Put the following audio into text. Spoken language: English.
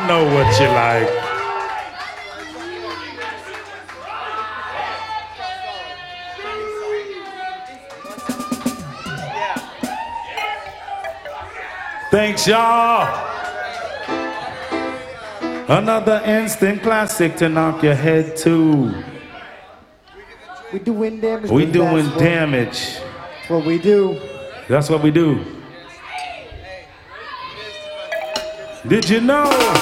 I know what you like. Thanks, y'all. Another instant classic to knock your head to. We doing damage. We doing damage. That's what we do. That's what we do. Did you know?